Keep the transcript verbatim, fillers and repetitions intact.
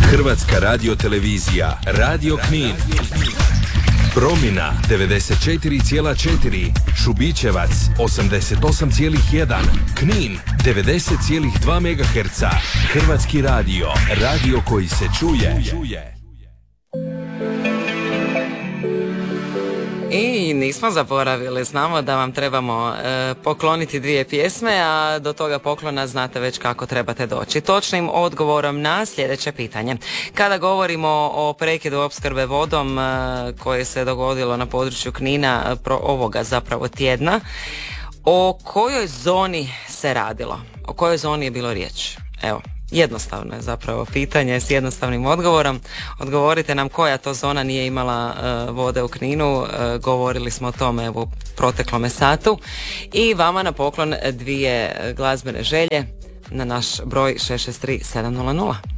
Hrvatska radiotelevizija, Radio Knin. Promina devedeset četiri zarez četiri, Šubićevac osamdeset osam zarez jedan, Knin devedeset zarez dva megaherca. Hrvatski radio, radio koji se čuje. I nismo zaboravili, znamo da vam trebamo e, pokloniti dvije pjesme, a do toga poklona znate već kako trebate doći. Točnim odgovorom na sljedeće pitanje. Kada govorimo o prekidu opskrbe vodom e, koje se dogodilo na području Knina pro ovoga zapravo tjedna, o kojoj zoni se radilo? O kojoj zoni je bilo riječ? Evo. Jednostavno je zapravo pitanje s jednostavnim odgovorom. Odgovorite nam koja to zona nije imala uh, vode u Kninu. Uh, govorili smo o tome u proteklome satu. I vama na poklon dvije glazbene želje na naš broj šest šest tri sedam nula nula.